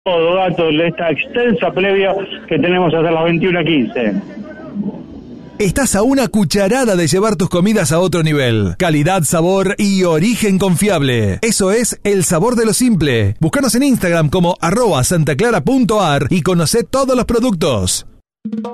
todo dato de esta extensa previa que tenemos hasta las 21:15. Estás a una cucharada de llevar tus comidas a otro nivel. Calidad, sabor y origen confiable. Eso es El Sabor de lo Simple. Búscanos en Instagram como @santaclara.ar y conocé todos los productos.